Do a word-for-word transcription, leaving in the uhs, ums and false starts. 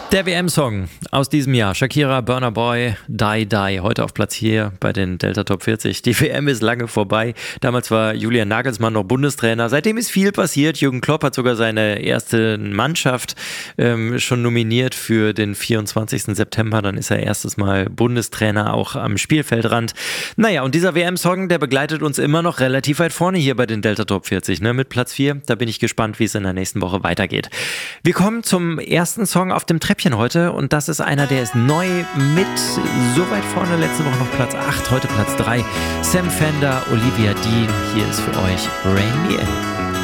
Der W M-Song aus diesem Jahr. Shakira, Burna Boy, Die Die. Heute auf Platz hier bei den Delta Top vierzig. Die W M ist lange vorbei. Damals war Julian Nagelsmann noch Bundestrainer. Seitdem ist viel passiert. Jürgen Klopp hat sogar seine erste Mannschaft ähm, schon nominiert für den vierundzwanzigsten September. Dann ist er erstes Mal Bundestrainer auch am Spielfeldrand. Naja, und dieser W M-Song, der begleitet uns immer noch relativ weit vorne hier bei den Delta Top vierzig. Ne? Mit Platz vier. Da bin ich gespannt, wie es in der nächsten Woche weitergeht. Wir kommen zum ersten Song auf dem Treppchen heute und das ist einer, der ist neu mit so weit vorne, letzte Woche noch Platz acht, heute Platz drei. Sam Fender, Olivia Dean, hier ist für euch Rain Me In.